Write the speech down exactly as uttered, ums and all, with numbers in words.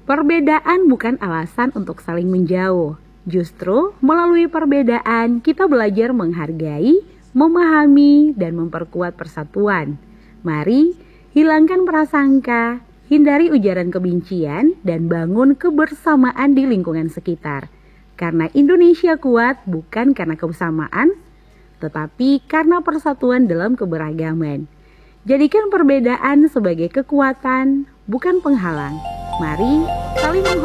Perbedaan bukan alasan untuk saling menjauh. Justru melalui perbedaan kita belajar menghargai, memahami, dan memperkuat persatuan. Mari hilangkan prasangka, hindari ujaran kebencian, dan bangun kebersamaan di lingkungan sekitar. Karena Indonesia kuat bukan karena kebersamaan, tetapi karena persatuan dalam keberagaman. Jadikan perbedaan sebagai kekuatan, bukan penghalang. Mari saling menghormati.